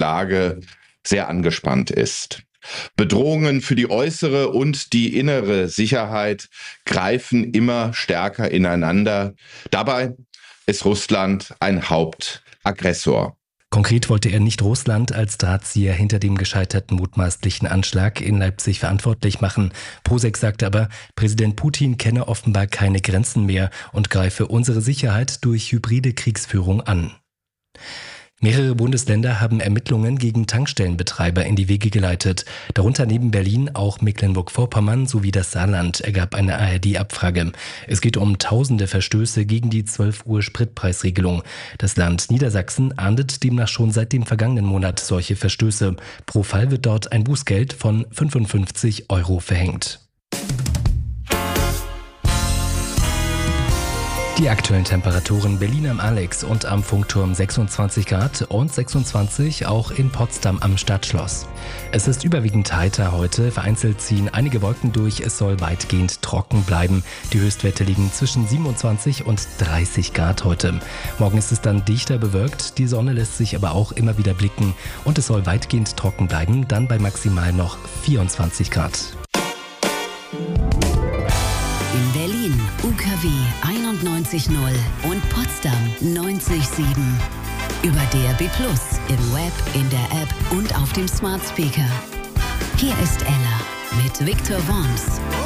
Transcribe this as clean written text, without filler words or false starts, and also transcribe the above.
Lage sehr angespannt ist. Bedrohungen für die äußere und die innere Sicherheit greifen immer stärker ineinander. Dabei ist Russland ein Hauptaggressor. Konkret wollte er nicht Russland als Drahtzieher hinter dem gescheiterten mutmaßlichen Anschlag in Leipzig verantwortlich machen. Posek sagte aber, Präsident Putin kenne offenbar keine Grenzen mehr und greife unsere Sicherheit durch hybride Kriegsführung an. Mehrere Bundesländer haben Ermittlungen gegen Tankstellenbetreiber in die Wege geleitet. Darunter neben Berlin auch Mecklenburg-Vorpommern sowie das Saarland, ergab eine ARD-Abfrage. Es geht um tausende Verstöße gegen die 12 Uhr Spritpreisregelung. Das Land Niedersachsen ahndet demnach schon seit dem vergangenen Monat solche Verstöße. Pro Fall wird dort ein Bußgeld von 55 € verhängt. Die aktuellen Temperaturen: Berlin am Alex und am Funkturm 26 Grad und 26 auch in Potsdam am Stadtschloss. Es ist überwiegend heiter heute, vereinzelt ziehen einige Wolken durch, es soll weitgehend trocken bleiben. Die Höchstwerte liegen zwischen 27 und 30 Grad heute. Morgen ist es dann dichter bewölkt, die Sonne lässt sich aber auch immer wieder blicken und es soll weitgehend trocken bleiben, dann bei maximal noch 24 Grad. In Berlin UKW 91.0 und Potsdam 90.7. Über DAB+, im Web, in der App und auf dem Smart Speaker. Hier ist Ella mit Victor Worms.